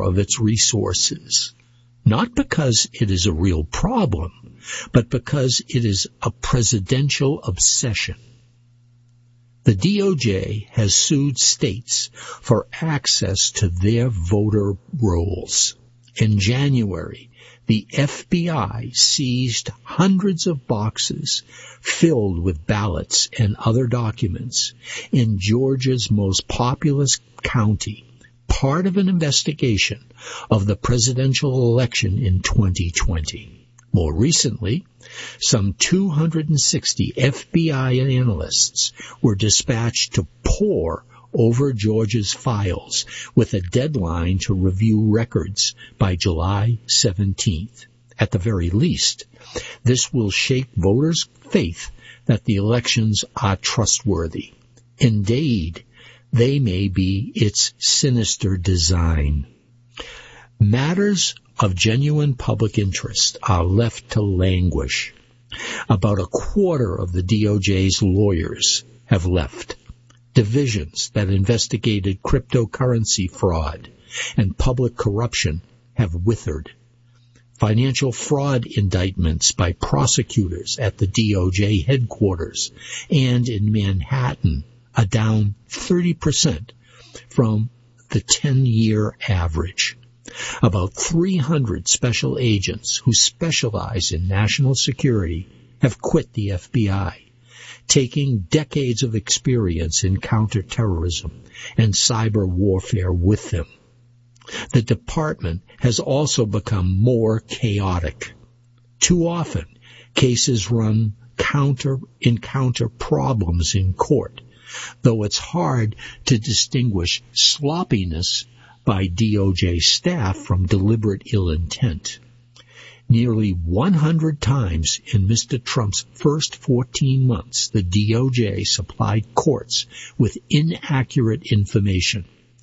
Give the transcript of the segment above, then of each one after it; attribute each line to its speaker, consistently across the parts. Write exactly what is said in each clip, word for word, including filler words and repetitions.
Speaker 1: of its resources, not because it is a real problem, but because it is a presidential obsession. The D O J has sued states for access to their voter rolls. In January, the F B I seized hundreds of boxes filled with ballots and other documents in Georgia's most populous county, part of an investigation of the presidential election in twenty twenty. More recently, some two hundred sixty F B I analysts were dispatched to pore over Georgia's files with a deadline to review records by July seventeenth. At the very least, this will shake voters' faith that the elections are trustworthy. Indeed, they may be its sinister design. Matters of genuine public interest are left to languish. About a quarter of the D O J's lawyers have left. Divisions that investigated cryptocurrency fraud and public corruption have withered. Financial fraud indictments by prosecutors at the D O J headquarters and in Manhattan are down thirty percent from the ten-year average. About three hundred special agents who specialize in national security have quit the F B I, taking decades of experience in counterterrorism and cyber warfare with them. The department has also become more chaotic. Too often, cases run counter encounter problems in court, though it's hard to distinguish sloppiness by D O J staff from deliberate ill intent. Nearly one hundred times in Mister Trump's first fourteen months, the D O J supplied courts with inaccurate information.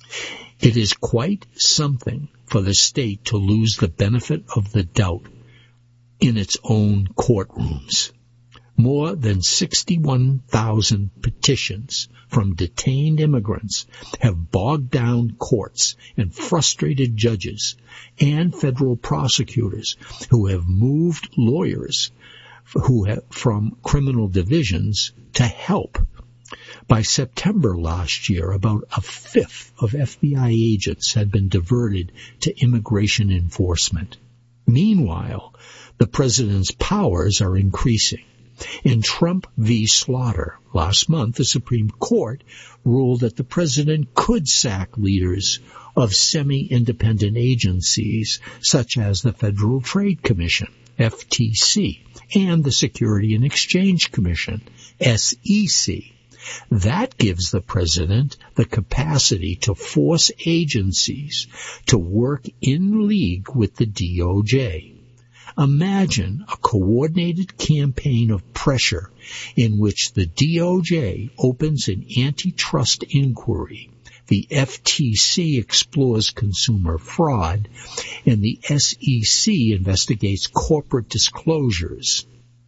Speaker 1: It is quite something for the state to lose the benefit of the doubt in its own courtrooms. More than sixty-one thousand petitions from detained immigrants have bogged down courts and frustrated judges and federal prosecutors who have moved lawyers who have, from criminal divisions to help. By September last year, about a fifth of F B I agents had been diverted to immigration enforcement. Meanwhile, the president's powers are increasing. In Trump v. Slaughter last month, the Supreme Court ruled that the president could sack leaders of semi-independent agencies such as the Federal Trade Commission, F T C, and the Security and Exchange Commission, S E C. That gives the president the capacity to force agencies to work in league with the D O J. Imagine a coordinated campaign of pressure in which the D O J opens an antitrust inquiry, the F T C explores consumer fraud, and the S E C investigates corporate disclosures.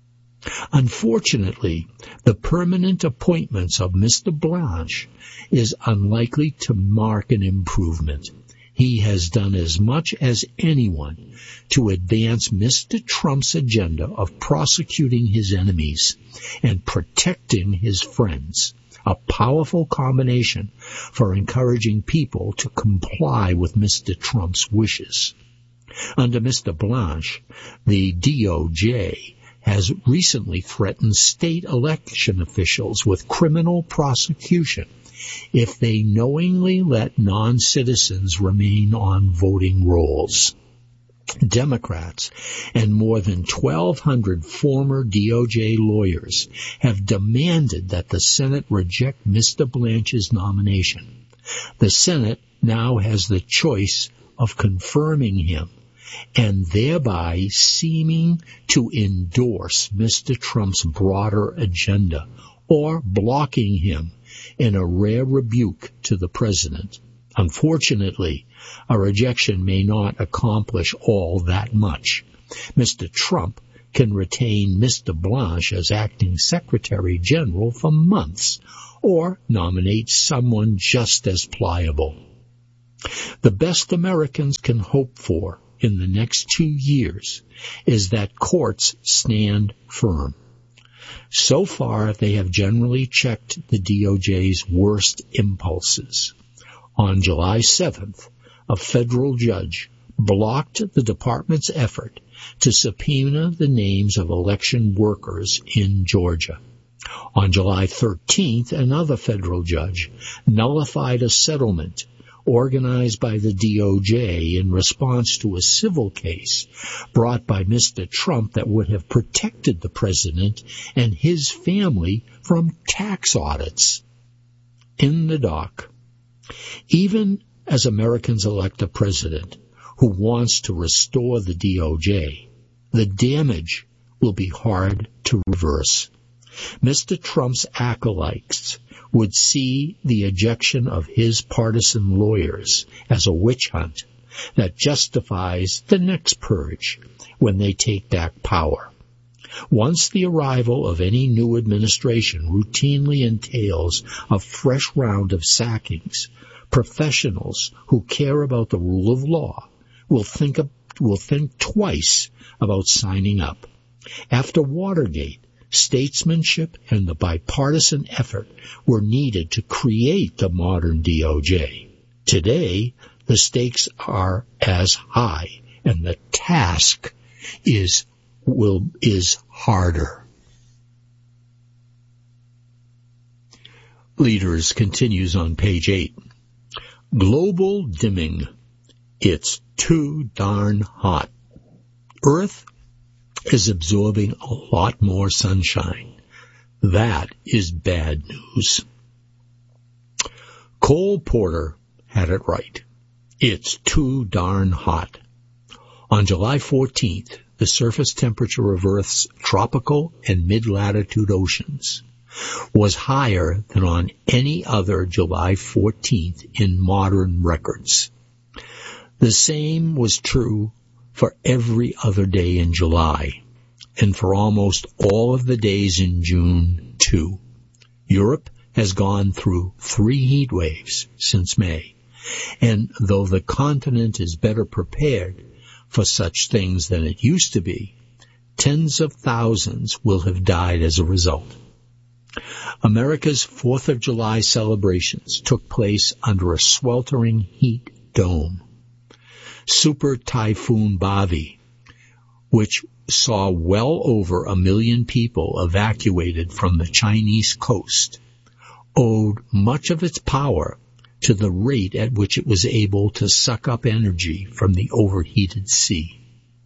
Speaker 1: Unfortunately, the permanent appointments of Mister Blanche is unlikely to mark an improvement. He has done as much as anyone to advance Mister Trump's agenda of prosecuting his enemies and protecting his friends, a powerful combination for encouraging people to comply with Mister Trump's wishes. Under Mister Blanche, the D O J has recently threatened state election officials with criminal prosecution if they knowingly let non-citizens remain on voting rolls. Democrats and more than twelve hundred former D O J lawyers have demanded that the Senate reject Mister Blanche's nomination. The Senate now has the choice of confirming him and thereby seeming to endorse Mister Trump's broader agenda, or blocking him in a rare rebuke to the president. Unfortunately, a rejection may not accomplish all that much. Mister Trump can retain Mister Blanche as acting Secretary General for months, or nominate someone just as pliable. The best Americans can hope for in the next two years is that courts stand firm. So far, they have generally checked the D O J's worst impulses. On July seventh, a federal judge blocked the department's effort to subpoena the names of election workers in Georgia. On July thirteenth, another federal judge nullified a settlement organized by the D O J in response to a civil case brought by Mister Trump that would have protected the president and his family from tax audits. In the dock, even as Americans elect a president who wants to restore the D O J, the damage will be hard to reverse. Mister Trump's acolytes would see the ejection of his partisan lawyers as a witch hunt that justifies the next purge when they take back power. Once the arrival of any new administration routinely entails a fresh round of sackings, professionals who care about the rule of law will think of, will think twice about signing up. After Watergate, statesmanship and the bipartisan effort were needed to create the modern D O J. Today, the stakes are as high, and the task is will is harder. Leaders continues on page eight. Global dimming. It's too darn hot. Earth is absorbing a lot more sunshine. That is bad news. Cole Porter had it right. It's too darn hot. On July fourteenth, the surface temperature of Earth's tropical and mid-latitude oceans was higher than on any other July fourteenth in modern records. The same was true for every other day in July, and for almost all of the days in June, too. Europe has gone through three heat waves since May, and though the continent is better prepared for such things than it used to be, tens of thousands will have died as a result. America's Fourth of July celebrations took place under a sweltering heat dome. Super Typhoon Bavi, which saw well over a million people evacuated from the Chinese coast, owed much of its power to the rate at which it was able to suck up energy from the overheated sea.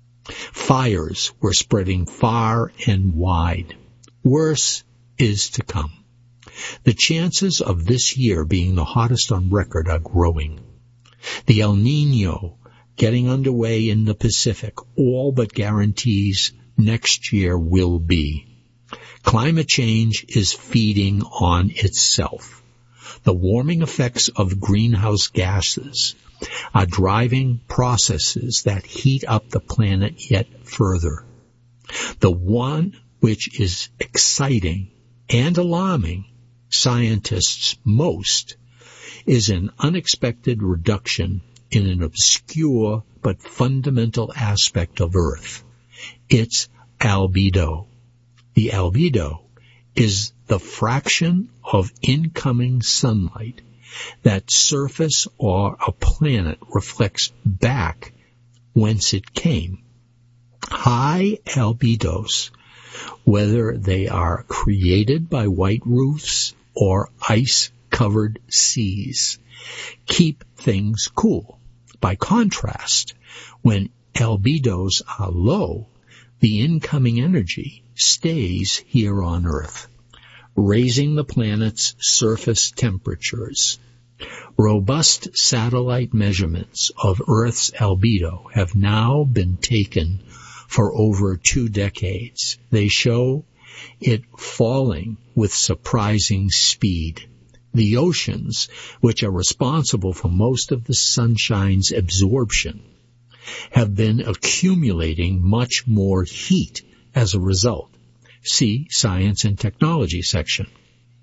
Speaker 1: Fires were spreading far and wide. Worse is to come. The chances of this year being the hottest on record are growing. The El Niño getting underway in the Pacific all but guarantees next year will be. Climate change is feeding on itself. The warming effects of greenhouse gases are driving processes that heat up the planet yet further. The one which is exciting and alarming scientists most is an unexpected reduction in an obscure but fundamental aspect of Earth. It's albedo. The albedo is the fraction of incoming sunlight that surface or a planet reflects back whence it came. High albedos, whether they are created by white roofs or ice-covered seas, keep things cool. By contrast, when albedos are low, the incoming energy stays here on Earth, raising the planet's surface temperatures. Robust satellite measurements of Earth's albedo have now been taken for over two decades. They show it falling with surprising speed. The oceans, which are responsible for most of the sunshine's absorption, have been accumulating much more heat as a result. See Science and Technology section.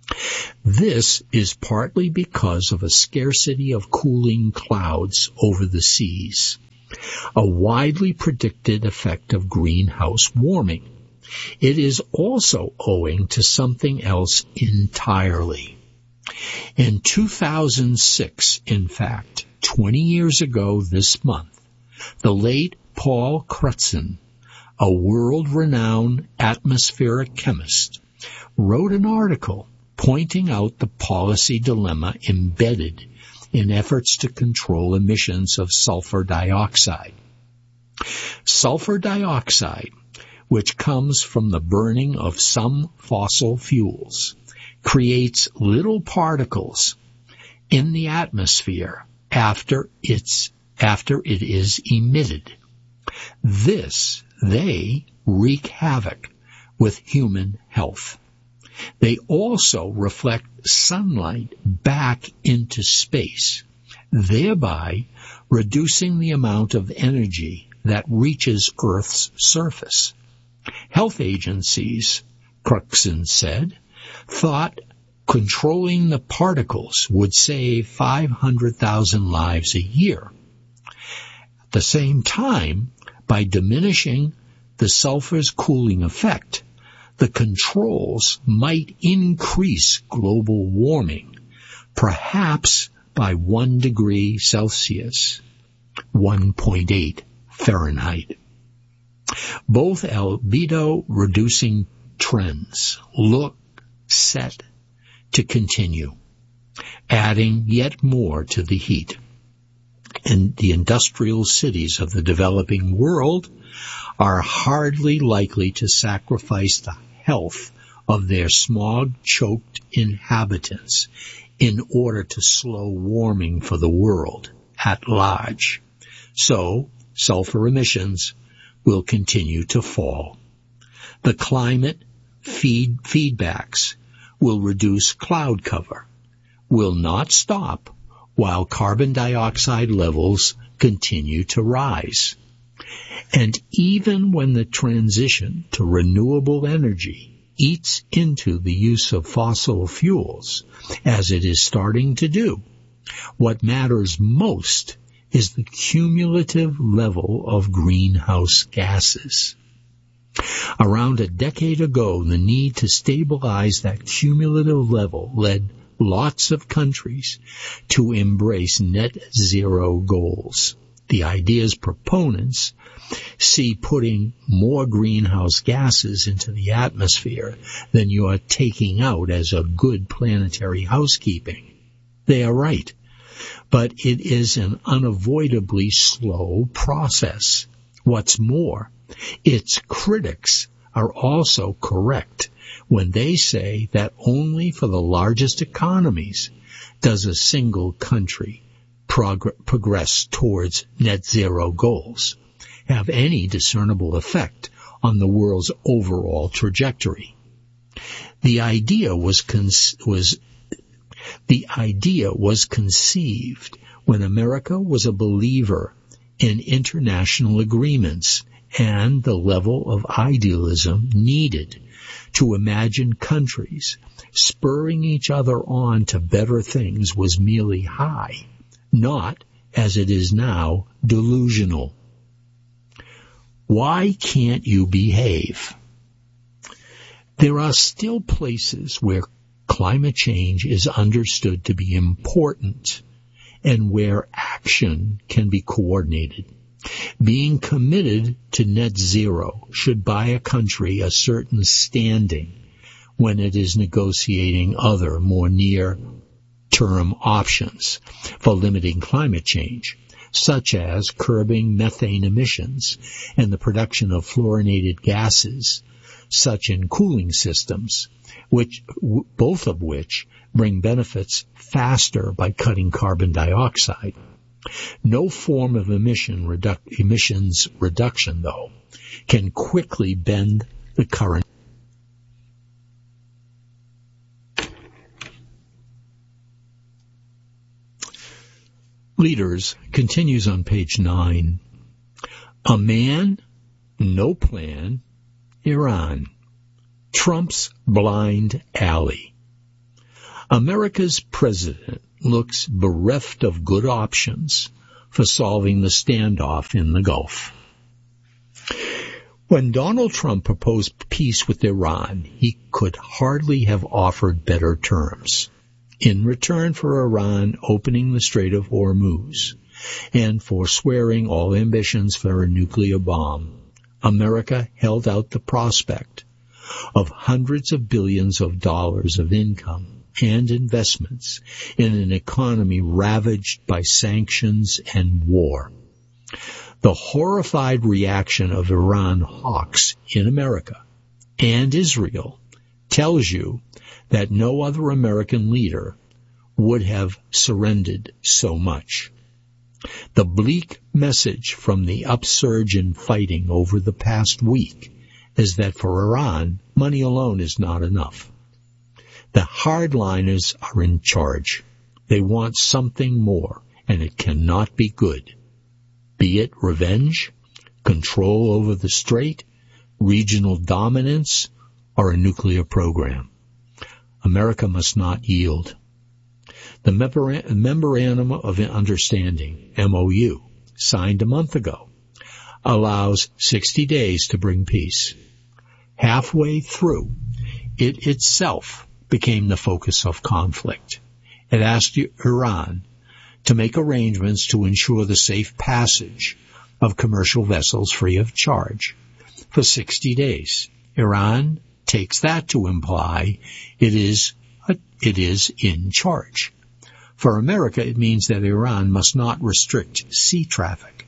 Speaker 1: This is partly because of a scarcity of cooling clouds over the seas, a widely predicted effect of greenhouse warming. It is also owing to something else entirely. In two thousand six, in fact, twenty years ago this month, the late Paul Crutzen, a world-renowned atmospheric chemist, wrote an article pointing out the policy dilemma embedded in efforts to control emissions of sulfur dioxide. Sulfur dioxide, which comes from the burning of some fossil fuels, creates little particles in the atmosphere after it's after it is emitted. This, they wreak havoc with human health. They also reflect sunlight back into space, thereby reducing the amount of energy that reaches Earth's surface. Health agencies, Crutzen said, thought controlling the particles would save five hundred thousand lives a year. At the same time, by diminishing the sulfur's cooling effect, the controls might increase global warming, perhaps by one degree Celsius, one point eight Fahrenheit. Both albedo-reducing trends look set to continue, adding yet more to the heat. And the industrial cities of the developing world are hardly likely to sacrifice the health of their smog-choked inhabitants in order to slow warming for the world at large. So, sulfur emissions will continue to fall. The climate feed feedbacks will reduce cloud cover, will not stop while carbon dioxide levels continue to rise. And even when the transition to renewable energy eats into the use of fossil fuels, as it is starting to do, what matters most is the cumulative level of greenhouse gases. Around a decade ago, the need to stabilize that cumulative level led lots of countries to embrace net zero goals. The idea's proponents see putting more greenhouse gases into the atmosphere than you are taking out as a good planetary housekeeping. They are right, but it is an unavoidably slow process. What's more, its critics are also correct when they say that only for the largest economies does a single country prog- progress towards net zero goals have any discernible effect on the world's overall trajectory. The idea was con- was the idea was conceived when America was a believer in international agreements and the level of idealism needed to imagine countries spurring each other on to better things was merely high, not, as it is now, delusional. Why can't you behave? There are still places where climate change is understood to be important and where action can be coordinated. Being committed to net zero should buy a country a certain standing when it is negotiating other, more near-term options for limiting climate change, such as curbing methane emissions and the production of fluorinated gases, such in cooling systems, which both of which bring benefits faster by cutting carbon dioxide. No form of emission redu- emissions reduction, though, can quickly bend the current. Leaders continues on page nine. A man, no plan, Iran. Trump's blind alley. America's president looks bereft of good options for solving the standoff in the Gulf. When Donald Trump proposed peace with Iran, he could hardly have offered better terms. In return for Iran opening the Strait of Hormuz and forswearing all ambitions for a nuclear bomb, America held out the prospect of hundreds of billions of dollars of income and investments in an economy ravaged by sanctions and war. The horrified reaction of Iran hawks in America and Israel tells you that no other American leader would have surrendered so much. The bleak message from the upsurge in fighting over the past week is that for Iran, money alone is not enough. The hardliners are in charge. They want something more, and it cannot be good. Be it revenge, control over the strait, regional dominance, or a nuclear program. America must not yield. The Memorandum of Understanding, M O U, signed a month ago, allows sixty days to bring peace. Halfway through, it itself became the focus of conflict. It asked Iran to make arrangements to ensure the safe passage of commercial vessels free of charge for sixty days. Iran takes that to imply it is it is in charge. For America, it means that Iran must not restrict sea traffic.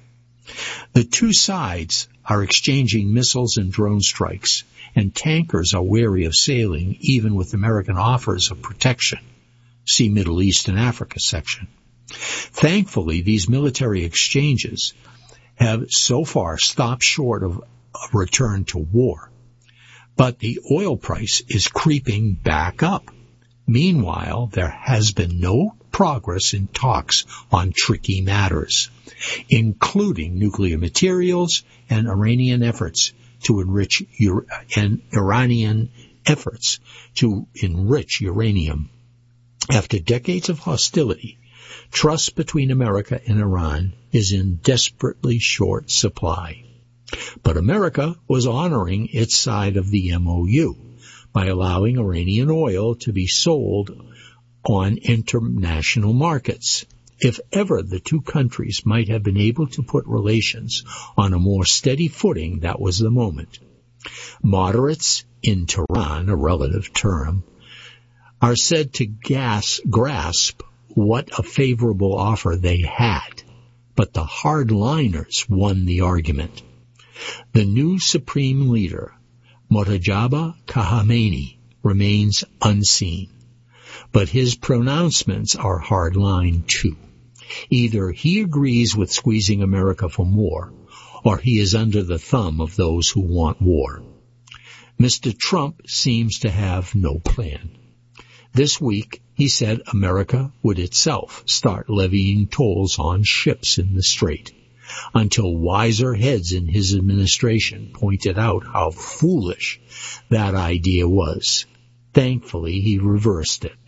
Speaker 1: The two sides are exchanging missiles and drone strikes, and tankers are wary of sailing even with American offers of protection. See Middle East and Africa section. Thankfully, these military exchanges have so far stopped short of a return to war. But the oil price is creeping back up. Meanwhile, there has been no progress in talks on tricky matters, including nuclear materials and Iranian efforts to enrich and Iranian efforts to enrich uranium. After decades of hostility, trust between America and Iran is in desperately short supply. But America was honoring its side of the M O U by allowing Iranian oil to be sold on international markets. If ever the two countries might have been able to put relations on a more steady footing, that was the moment. Moderates in Tehran, a relative term, are said to gas, grasp what a favorable offer they had, but the hardliners won the argument. The new supreme leader, Mojtaba Khamenei, remains unseen, but his pronouncements are hardline too. Either he agrees with squeezing America for more, or he is under the thumb of those who want war. Mister Trump seems to have no plan. This week, he said America would itself start levying tolls on ships in the strait, until wiser heads in his administration pointed out how foolish that idea was. Thankfully, he reversed it.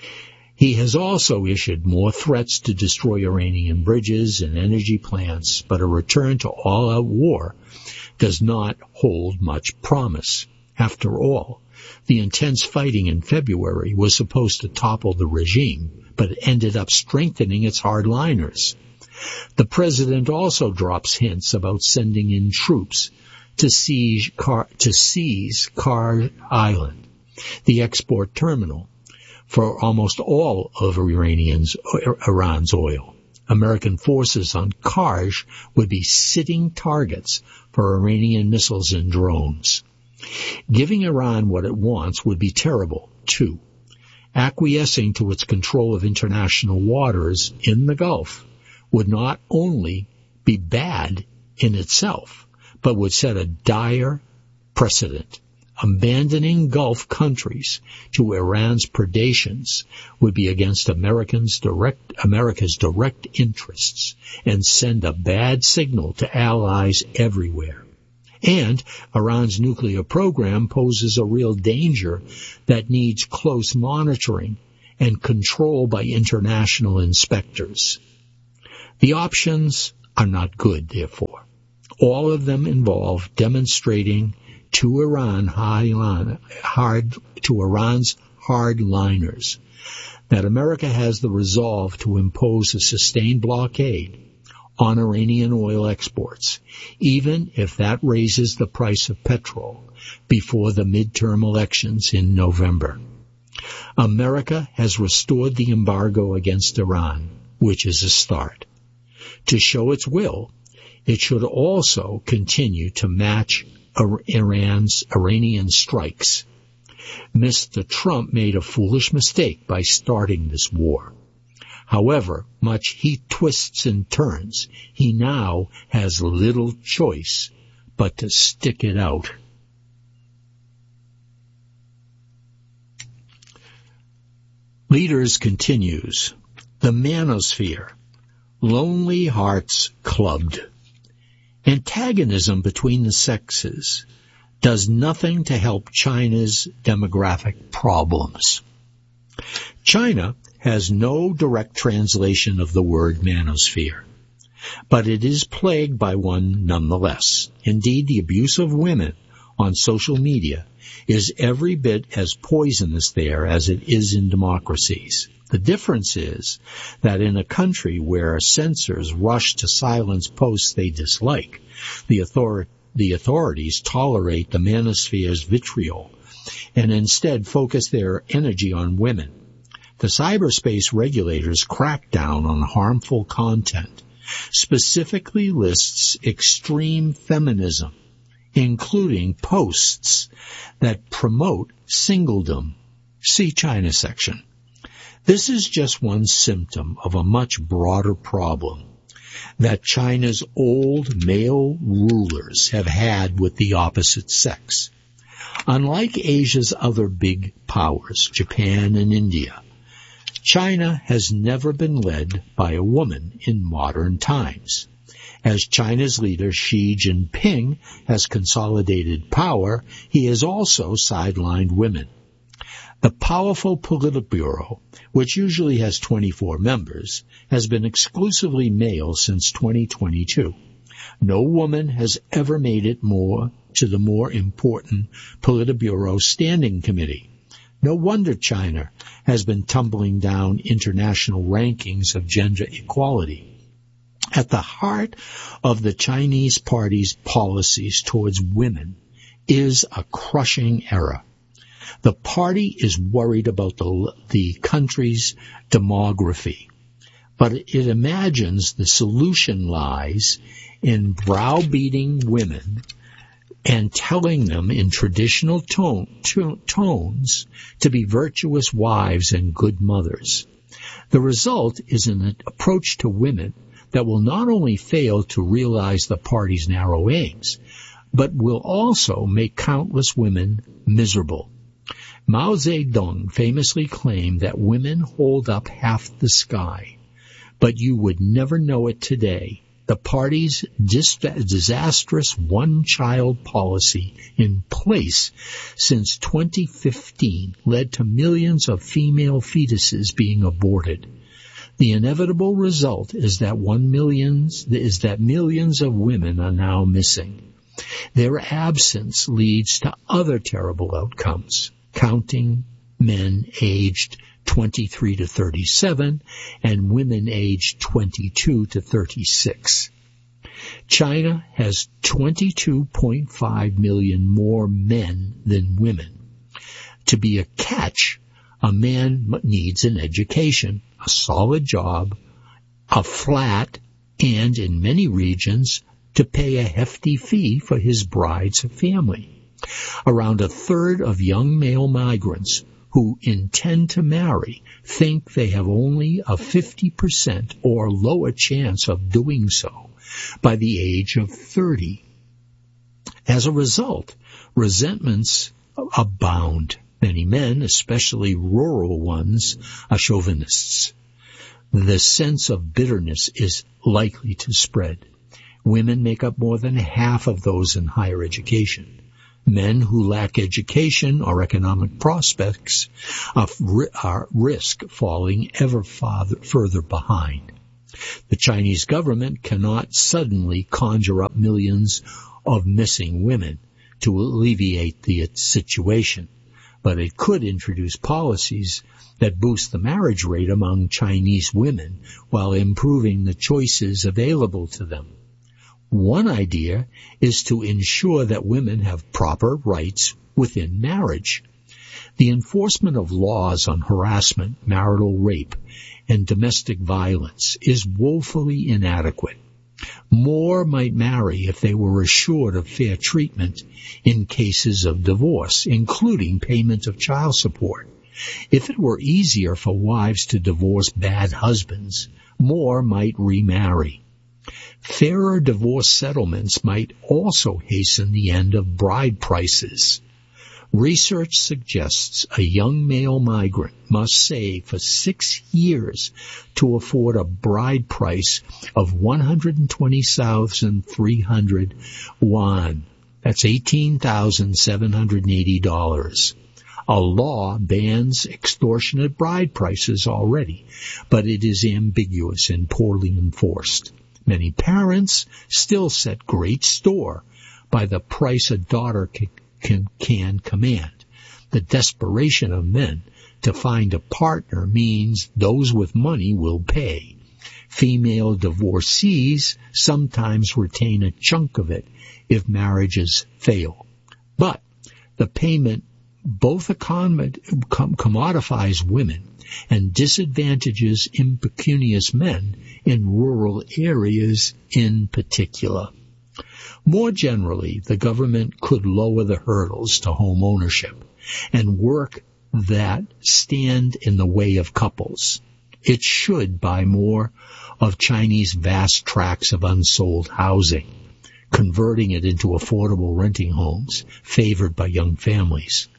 Speaker 1: He has also issued more threats to destroy Iranian bridges and energy plants, but a return to all-out war does not hold much promise. After all, the intense fighting in February was supposed to topple the regime, but it ended up strengthening its hardliners. The president also drops hints about sending in troops to seize Car, to seize Kar Island, the export terminal for almost all of Iranians, Iran's oil. American forces on Karj would be sitting targets for Iranian missiles and drones. Giving Iran what it wants would be terrible, too. Acquiescing to its control of international waters in the Gulf would not only be bad in itself, but would set a dire precedent. Abandoning Gulf countries to Iran's predations would be against Americans direct, America's direct interests and send a bad signal to allies everywhere. And Iran's nuclear program poses a real danger that needs close monitoring and control by international inspectors. The options are not good, therefore. All of them involve demonstrating to Iran hard to Iran's hardliners that America has the resolve to impose a sustained blockade on Iranian oil exports, even if that raises the price of petrol before the midterm elections in November. America has restored the embargo against Iran, which is a start. To show its will, it should also continue to match Iran's Iranian strikes. Mister Trump made a foolish mistake by starting this war. However much he twists and turns, he now has little choice but to stick it out. Leaders continues. The manosphere. Lonely hearts clubbed. Antagonism between the sexes does nothing to help China's demographic problems. China has no direct translation of the word manosphere, but it is plagued by one nonetheless. Indeed, the abuse of women on social media is every bit as poisonous there as it is in democracies. The difference is that in a country where censors rush to silence posts they dislike, the, author- the authorities tolerate the manosphere's vitriol and instead focus their energy on women. The cyberspace regulators' crackdown on harmful content specifically lists extreme feminism, including posts that promote singledom. See China section. This is just one symptom of a much broader problem that China's old male rulers have had with the opposite sex. Unlike Asia's other big powers, Japan and India, China has never been led by a woman in modern times. As China's leader Xi Jinping has consolidated power, he has also sidelined women. The powerful Politburo, which usually has twenty-four members, has been exclusively male since twenty twenty-two. No woman has ever made it more to the more important Politburo Standing Committee. No wonder China has been tumbling down international rankings of gender equality. At the heart of the Chinese Party's policies towards women is a crushing error. The party is worried about the, the country's demography, but it imagines the solution lies in browbeating women and telling them in traditional tone, to, tones to be virtuous wives and good mothers. The result is an approach to women that will not only fail to realize the party's narrow aims, but will also make countless women miserable. Mao Zedong famously claimed that women hold up half the sky, but you would never know it today. The party's dis- disastrous one-child policy in place since twenty fifteen led to millions of female fetuses being aborted. The inevitable result is that one millions is that millions of women are now missing. Their absence leads to other terrible outcomes. Counting men aged twenty-three to thirty-seven and women aged twenty-two to thirty-six. China has twenty-two point five million more men than women. To be a catch, a man needs an education, a solid job, a flat, and in many regions, to pay a hefty fee for his bride's family. Around a third of young male migrants who intend to marry think they have only a fifty percent or lower chance of doing so by the age of thirty. As a result, resentments abound. Many men, especially rural ones, are chauvinists. The sense of bitterness is likely to spread. Women make up more than half of those in higher education. Men who lack education or economic prospects are risk falling ever farther, further behind. The Chinese government cannot suddenly conjure up millions of missing women to alleviate the situation, but it could introduce policies that boost the marriage rate among Chinese women while improving the choices available to them. One idea is to ensure that women have proper rights within marriage. The enforcement of laws on harassment, marital rape, and domestic violence is woefully inadequate. More might marry if they were assured of fair treatment in cases of divorce, including payment of child support. If it were easier for wives to divorce bad husbands, more might remarry. Fairer divorce settlements might also hasten the end of bride prices. Research suggests a young male migrant must save for six years to afford a bride price of one hundred twenty thousand three hundred won. That's eighteen thousand seven hundred eighty dollars. A law bans extortionate bride prices already, but it is ambiguous and poorly enforced. Many parents still set great store by the price a daughter can, can, can command. The desperation of men to find a partner means those with money will pay. Female divorcees sometimes retain a chunk of it if marriages fail. But the payment both commodifies women and disadvantages impecunious men in rural areas in particular. More generally, the government could lower the hurdles to home ownership and work that stand in the way of couples. It should buy more of Chinese vast tracts of unsold housing, converting it into affordable renting homes favored by young families.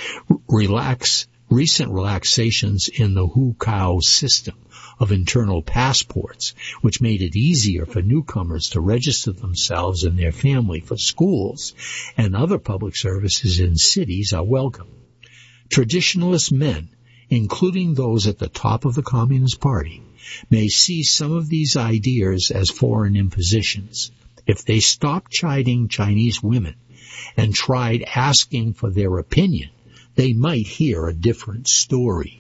Speaker 1: Relax Recent relaxations in the hukou system of internal passports, which made it easier for newcomers to register themselves and their family for schools and other public services in cities, are welcome. Traditionalist men, including those at the top of the Communist Party, may see some of these ideas as foreign impositions. If they stopped chiding Chinese women and tried asking for their opinion, they might hear a different story.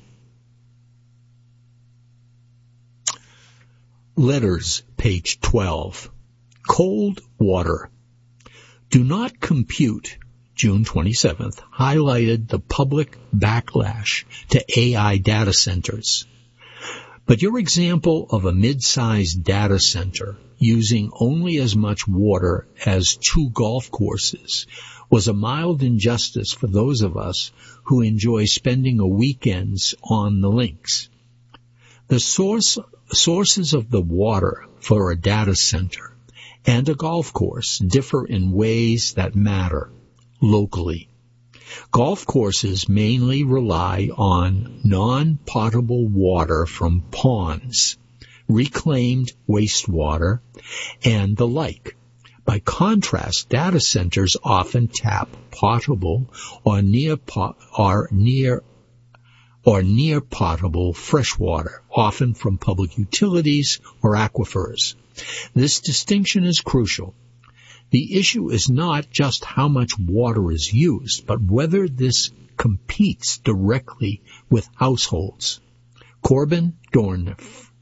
Speaker 1: Letters, page twelve. Cold water. Do not compute, June twenty-seventh, highlighted the public backlash to A I data centers. But your example of a mid-sized data center using only as much water as two golf courses was a mild injustice for those of us who enjoy spending a weekends on the links. The source, sources of the water for a data center and a golf course differ in ways that matter locally. Golf courses mainly rely on non-potable water from ponds, reclaimed wastewater, and the like. By contrast, data centers often tap potable or near pot, or near or near potable fresh water, often from public utilities or aquifers. This distinction is crucial. The issue is not just how much water is used, but whether this competes directly with households. Corbin Dorfner,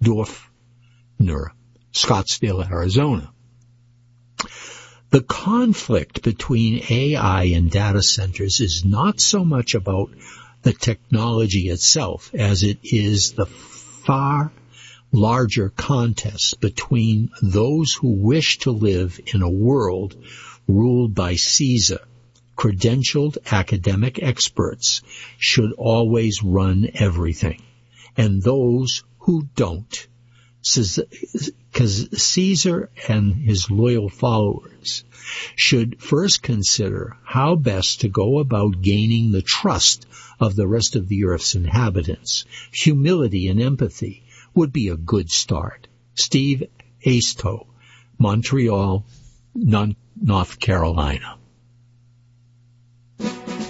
Speaker 1: Scottsdale, Arizona. The conflict between A I and data centers is not so much about the technology itself as it is the far larger contest between those who wish to live in a world ruled by Caesar. Credentialed academic experts should always run everything, and those who don't. Because Caesar and his loyal followers should first consider how best to go about gaining the trust of the rest of the earth's inhabitants. Humility and empathy would be a good start. Steve Asto, Montreal, North Carolina.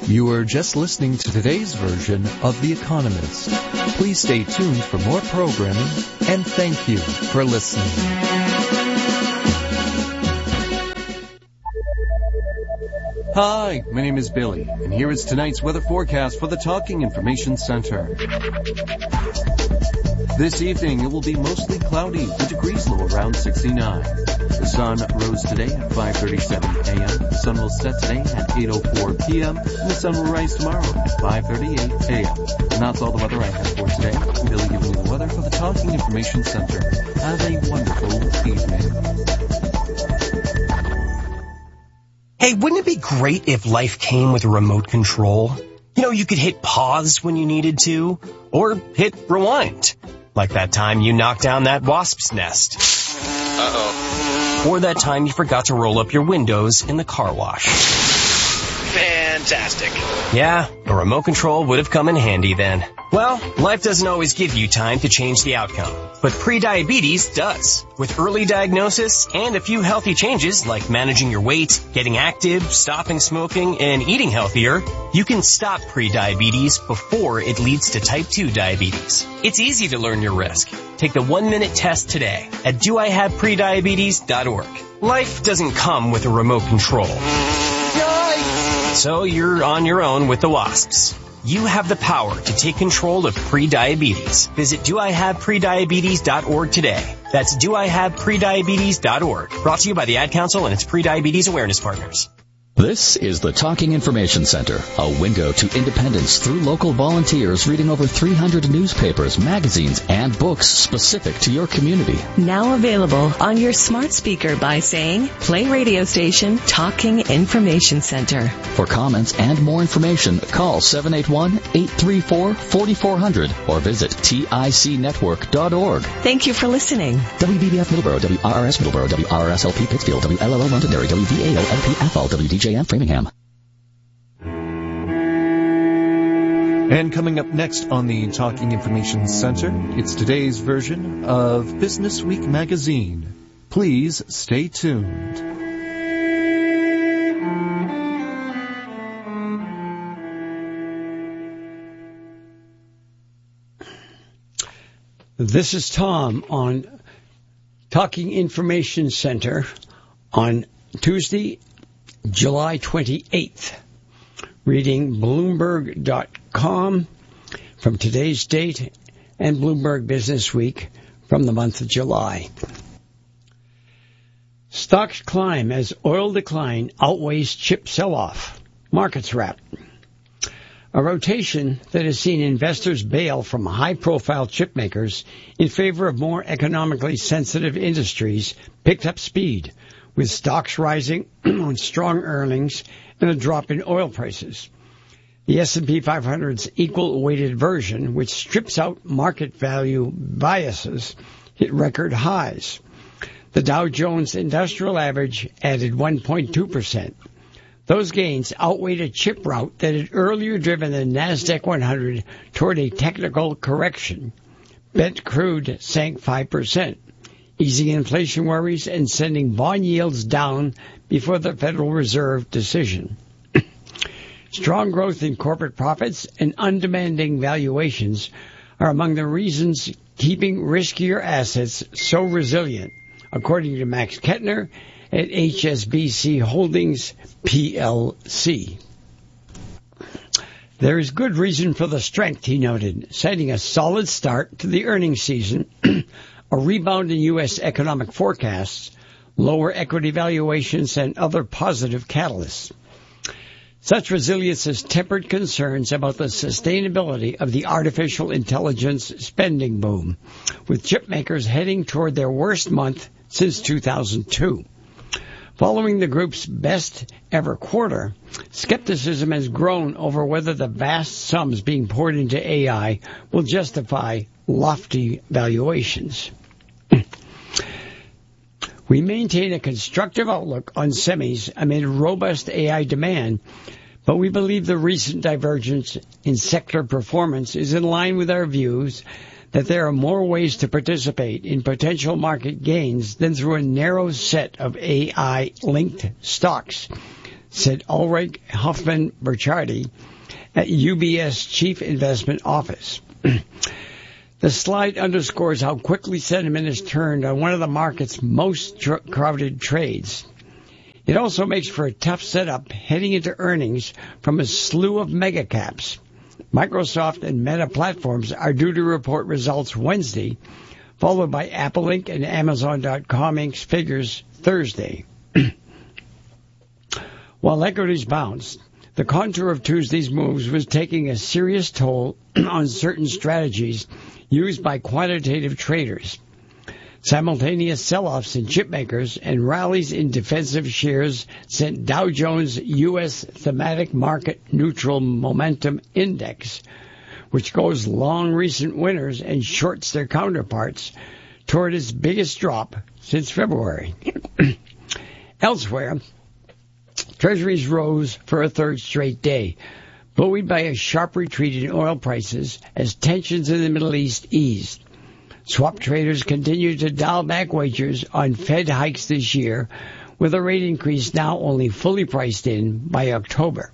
Speaker 2: You are just listening to today's version of The Economist. Please stay tuned for more programming, and thank you for listening. Hi, my name is Billy, and here is tonight's weather forecast for the Talking Information Center. This evening, it will be mostly cloudy, the degrees low around sixty-nine. The sun rose today at five thirty-seven a.m. The sun will set today at eight oh four p.m. and the sun will rise tomorrow at five thirty-eight a.m. And that's all the weather I have for today. I'm Billy giving you the weather for the Talking Information Center. Have a wonderful evening.
Speaker 3: Hey, wouldn't it be great if life came with a remote control? You know, you could hit pause when you needed to, or hit rewind. Like that time you knocked down that wasp's nest. Uh-oh. Or that time you forgot to roll up your windows in the car wash.
Speaker 4: Fantastic.
Speaker 3: Yeah, a remote control would have come in handy then. Well, life doesn't always give you time to change the outcome, but prediabetes does. With early diagnosis and a few healthy changes like managing your weight, getting active, stopping smoking, and eating healthier, you can stop prediabetes before it leads to type two diabetes. It's easy to learn your risk. Take the one-minute test today at do I have prediabetes dot org. Life doesn't come with a remote control. So you're on your own with the wasps. You have the power to take control of prediabetes. Visit do I have prediabetes dot org today. That's do I have prediabetes dot org. Brought to you by the Ad Council and its prediabetes awareness partners.
Speaker 5: This is the Talking Information Center, a window to independence through local volunteers reading over three hundred newspapers, magazines, and books specific to your community.
Speaker 6: Now available on your smart speaker by saying, play radio station Talking Information Center.
Speaker 5: For comments and more information, call seven eight one, eight three four, four four zero zero or visit tic network dot org.
Speaker 6: Thank you for listening.
Speaker 5: W B B F Middleborough, W R R S Middleborough, W R R S L P Pittsfield, W L L O Londonderry, W V A O L P F L, W D J M Framingham.
Speaker 2: And coming up next on the Talking Information Center, it's today's version of Business Week magazine. Please stay tuned.
Speaker 7: This is Tom on Talking Information Center on Tuesday, July twenty-eighth. Reading Bloomberg dot com from today's date and Bloomberg Business Week from the month of July. Stocks climb as oil decline outweighs chip sell-off. Markets wrap. A rotation that has seen investors bail from high-profile chip makers in favor of more economically sensitive industries picked up speed, with stocks rising on strong earnings and a drop in oil prices. The S and P five hundred's equal-weighted version, which strips out market value biases, hit record highs. The Dow Jones Industrial Average added one point two percent. Those gains outweighed a chip rout that had earlier driven the NASDAQ one hundred toward a technical correction. Brent crude sank five percent, easing inflation worries and sending bond yields down before the Federal Reserve decision. Strong growth in corporate profits and undemanding valuations are among the reasons keeping riskier assets so resilient, according to Max Kettner at H S B C Holdings, P L C. There is good reason for the strength, he noted, citing a solid start to the earnings season, a rebound in U S economic forecasts, lower equity valuations, and other positive catalysts. Such resilience has tempered concerns about the sustainability of the artificial intelligence spending boom, with chip makers heading toward their worst month since two thousand two. Following the group's best ever quarter, skepticism has grown over whether the vast sums being poured into A I will justify lofty valuations. We maintain a constructive outlook on semis amid robust A I demand, but we believe the recent divergence in sector performance is in line with our views that there are more ways to participate in potential market gains than through a narrow set of A I-linked stocks, said Ulrich Hoffman-Burchardi at U B S Chief Investment Office. The slide underscores how quickly sentiment has turned on one of the market's most tr- crowded trades. It also makes for a tough setup heading into earnings from a slew of mega caps. Microsoft and Meta Platforms are due to report results Wednesday, followed by Apple Incorporated and Amazon dot com Incorporated's figures Thursday. While equities bounced, the contour of Tuesday's moves was taking a serious toll on certain strategies used by quantitative traders. Simultaneous sell-offs in chip makers and rallies in defensive shares sent Dow Jones U S Thematic Market Neutral Momentum Index, which goes long recent winners and shorts their counterparts, toward its biggest drop since February. Elsewhere, Treasuries rose for a third straight day, buoyed by a sharp retreat in oil prices as tensions in the Middle East eased. Swap traders continue to dial back wagers on Fed hikes this year, with a rate increase now only fully priced in by October.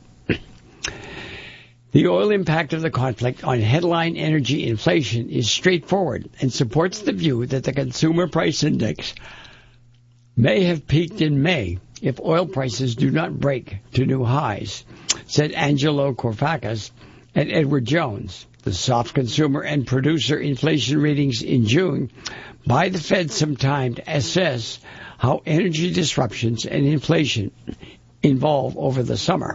Speaker 7: The oil impact of the conflict on headline energy inflation is straightforward and supports the view that the Consumer Price Index may have peaked in May if oil prices do not break to new highs, said Angelo Korfakis at Edward Jones. The soft consumer and producer inflation readings in June buy the Fed some time to assess how energy disruptions and inflation evolve over the summer.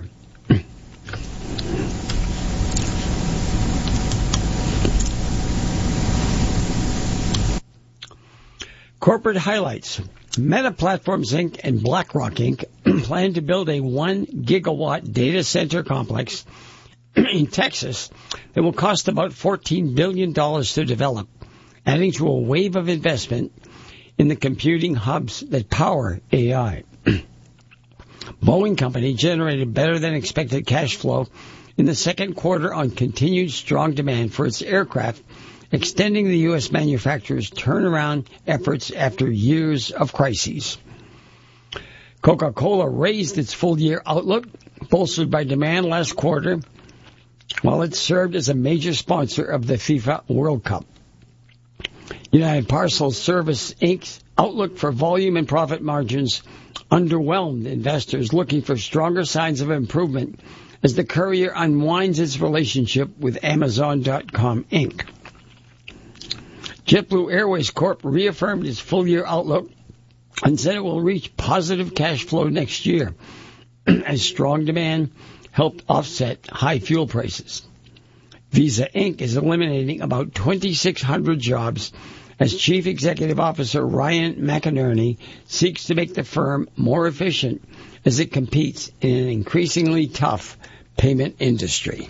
Speaker 7: Corporate highlights. Meta Platforms Incorporated and BlackRock Incorporated plan to build a one gigawatt data center complex in Texas that will cost about fourteen billion dollars to develop, adding to a wave of investment in the computing hubs that power A I. Boeing Company generated better than expected cash flow in the second quarter on continued strong demand for its aircraft, extending the U S manufacturer's turnaround efforts after years of crises. Coca-Cola raised its full-year outlook, bolstered by demand last quarter, while it served as a major sponsor of the FIFA World Cup. United Parcel Service Incorporated's outlook for volume and profit margins underwhelmed investors looking for stronger signs of improvement as the courier unwinds its relationship with Amazon dot com Incorporated. JetBlue Airways Corp reaffirmed its full-year outlook and said it will reach positive cash flow next year as strong demand helped offset high fuel prices. Visa Incorporated is eliminating about twenty-six hundred jobs as Chief Executive Officer Ryan McInerney seeks to make the firm more efficient as it competes in an increasingly tough payment industry.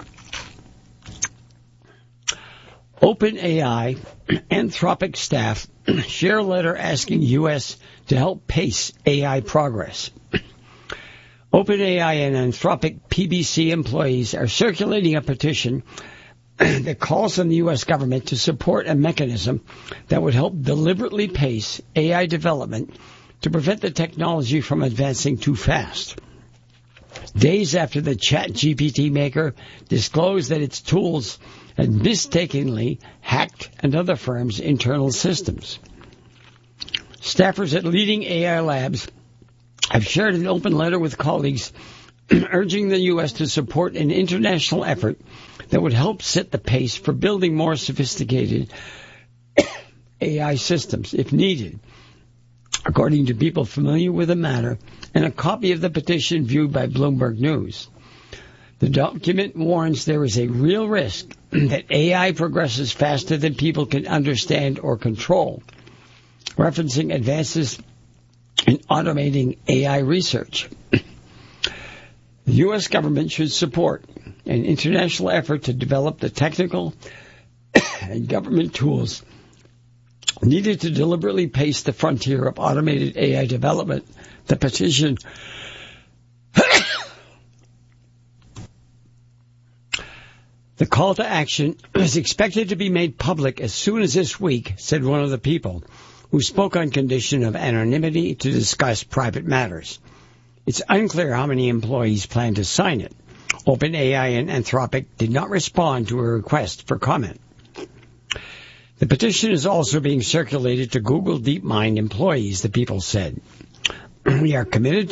Speaker 7: OpenAI Anthropic staff share a letter asking U S to help pace A I progress. OpenAI and Anthropic P B C employees are circulating a petition that calls on the U S government to support a mechanism that would help deliberately pace A I development to prevent the technology from advancing too fast. Days after the ChatGPT maker disclosed that its tools had mistakenly hacked another firm's internal systems. Staffers at leading A I labs have shared an open letter with colleagues urging the U S to support an international effort that would help set the pace for building more sophisticated A I systems if needed, according to people familiar with the matter, and a copy of the petition viewed by Bloomberg News. The document warns there is a real risk that A I progresses faster than people can understand or control, referencing advances in automating A I research. The U S government should support an international effort to develop the technical and government tools needed to deliberately pace the frontier of automated A I development. The petition The call to action is expected to be made public as soon as this week, said one of the people, who spoke on condition of anonymity to discuss private matters. It's unclear how many employees plan to sign it. OpenAI and Anthropic did not respond to a request for comment. The petition is also being circulated to Google DeepMind employees, the people said. We are committed